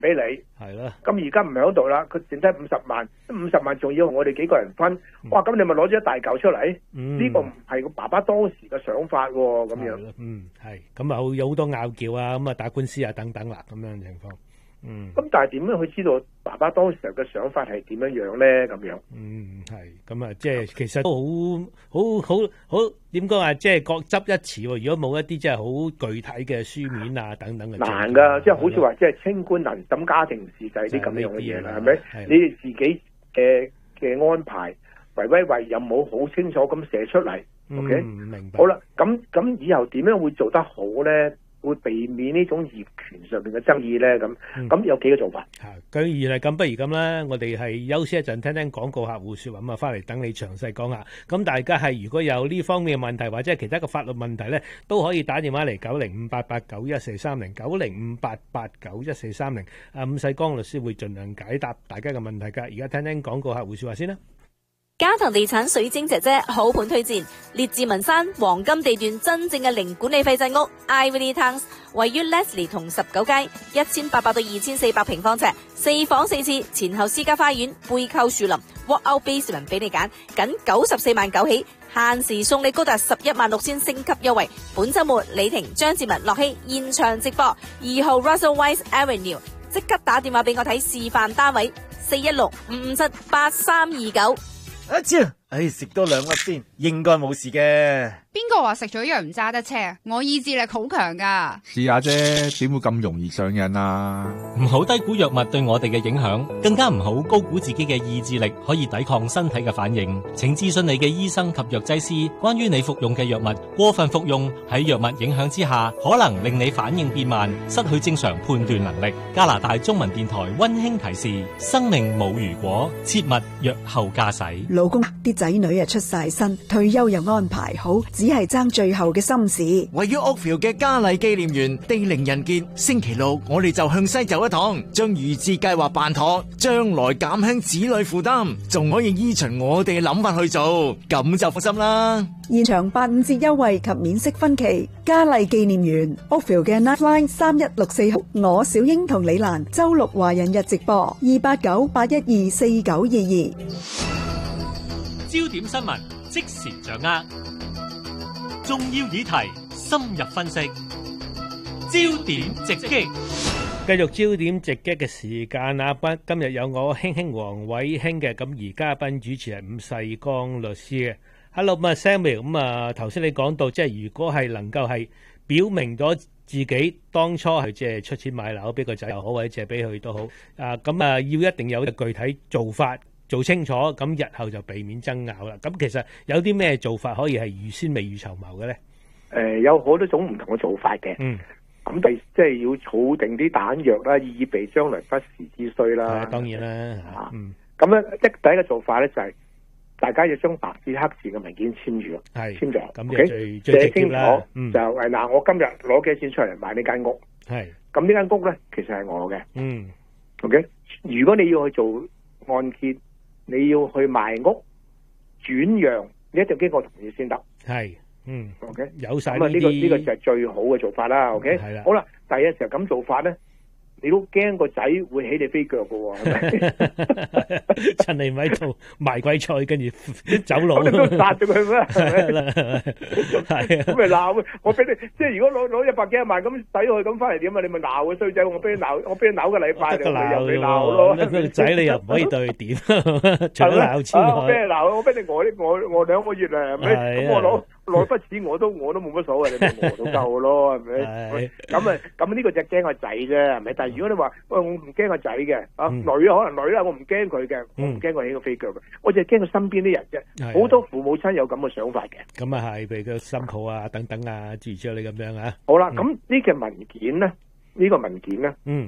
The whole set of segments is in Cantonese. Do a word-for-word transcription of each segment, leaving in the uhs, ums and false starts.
俾你， 係啦。 咁而家唔喺度啦，佢剩低五十萬，五十萬仲要我哋幾個人分，哇！咁你咪攞咗一大嚿出嚟？呢、嗯、個唔係個爸爸當時嘅想法喎、哦，咁樣。 嗯，係，咁啊有好多拗撬啊，咁啊打官司啊等等啦，咁樣情況。嗯， 咁但係點樣去知道爸爸當時嘅想法係點樣樣咧？咁樣， 嗯係，咁啊即係其實都好好好好點講啊，即係各執一詞喎。如果冇一啲即係好具體嘅書面啊等等嘅， 難噶，即係好似話即係清官難審家庭事，就係啲咁樣嘅嘢啦，係咪？你哋自己嘅嘅安排，維威維有冇好清楚咁寫出嚟、嗯、？OK， 明白。 好啦，咁咁以後點樣會做得好咧？會避免呢種業權上面嘅爭議咧，咁咁、嗯、有幾個做法。 係，既然係咁，不如咁啦，我哋係休息一陣，聽聽廣告客戶說話，咁啊，翻嚟等你詳細講下。咁大家係如果有呢方面嘅問題，或者係其他嘅法律問題咧，都可以打電話嚟九零五八八九一四三零九零五八八九一四三零。阿伍世光律師會盡量解答大家嘅問題噶。而家聽聽廣告客戶說話先啦。 嘉騰地產水晶姐姐好盤推薦，列治文山黃金地段真正嘅零管理費制屋 Ivory Towns， 位於 Leslie 同十九街，一千八百到二千四百平方尺，四房四廁，前後私家花園，背靠樹林 ，walk-out basement 俾你揀，僅九十四萬九起，限時送你高達十一萬六千升級優惠。本周末李婷、張志文、樂希現場直播，二號 Russell Weiss Avenue， 即刻打電話俾我睇示範單位，四一六五五七八三二九。 阿超，唉，食多兩粒先，應該冇事嘅。 邊個話食咗藥唔揸得車？我意志力好強噶。 試下啫，點會咁容易上癮啊？ 唔好低估藥物對我哋嘅影響，更加唔好高估自己嘅意志力可以抵抗身體嘅反應。請諮詢你嘅醫生及藥劑師，關於你服用嘅藥物。過分服用喺藥物影響之下，可能令你反應變慢，失去正常判斷能力。加拿大中文電台溫馨提示：生命冇如果，切勿藥後駕駛。 老公啲仔女啊出晒身，退休又安排好，只係爭最後嘅心事。 位於 Oakville 嘅嘉麗紀念園地靈人傑，星期六我哋就向西走一趟，將預置計劃辦妥，將來減輕子女負擔，仲可以依循我哋嘅諗法去做，咁就放心啦。 現場八五折優惠及免息分期，嘉麗紀念園 Oakville 嘅 Nightline 三一六四號，我小英同李蘭周六華人日直播二八九八一二四九二二。 焦點新聞即時掌握，重要議題深入分析，焦點直擊。 繼續焦點直擊嘅時間啊！今日有我興興黃偉興嘅，咁而嘉賓主持係伍世光律師嘅。Hello， 咁啊 Samuel，咁啊頭先你講到，即係如果係能夠係表明咗自己當初係即係出錢買樓俾個仔又好，或者借俾佢都好，啊咁啊要一定有具體做法。做清楚，咁日後就避免爭拗啦。咁其實有啲咩做法可以係預先未雨綢繆嘅咧？ 誒、呃，有好多種唔同嘅做法嘅。嗯，咁第即係要儲定啲彈藥啦，以備將來不時之需啦。 當然啦。 嚇、 嗯， 咁咧，即第一個做法咧就係、是、大家要將白紙黑字嘅文件簽住，係簽咗。咁就最最直接啦。嗯，就誒嗱，我今日攞幾多錢出嚟買呢間屋？係。咁呢間屋咧，其實係我嘅。嗯。OK， 如果你要去做按揭，你要去賣屋轉讓，你一定經過同意先得。係，嗯 ，OK， 有晒呢啲。咁啊，呢個呢個就係最好嘅做法啦。OK，係啦。好啦，第一時候咁做法咧，你都驚個仔會起你飛腳噶喎，係咪？ 趁你唔喺度賣鬼菜，跟住走佬， 咁你都殺咗佢咩？係咪？係咁咪鬧我俾你，即係如果攞攞一百幾十萬咁使佢咁翻嚟點啊？你咪鬧個衰仔，我俾你鬧，我俾你鬧個禮拜，你又俾鬧咯。 個仔你又唔可以對佢點，除咗鬧之外， 我俾你鬧，我俾你餓啲我我兩個月啊，係咪？咁我攞。攞筆錢我都我都冇乜所謂，你咪餓到夠咯，係咪？咁啊咁呢個就驚個仔啫，係咪？但係如果你話喂我唔驚個仔嘅，啊女啊可能女啦，我唔驚佢嘅，我唔驚佢起個飛腳嘅，我就係驚佢身邊啲人啫。好多父母親有咁嘅想法嘅。咁啊係，譬如個心抱啊等等啊，諸如此類咁樣啊。好啦，咁呢個文件咧，呢個文件咧，嗯，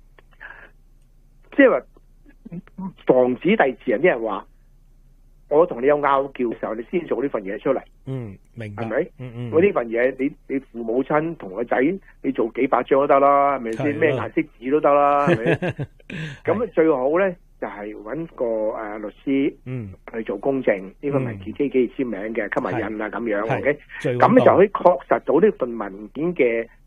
即係話防止第二次人啲人話。我同你有拗撬嘅時候，你先做呢份嘢出嚟。嗯，明白。係咪？嗯嗯。我呢份嘢，你你父母親同個仔，你做幾百張都得啦，係咪先？咩顏色紙都得啦，係咪？咁最好咧，就係揾個誒律師，嗯，去做公證，呢份文件機幾簽名嘅，吸埋印啊咁樣。OK。咁咧就可以確實到呢份文件嘅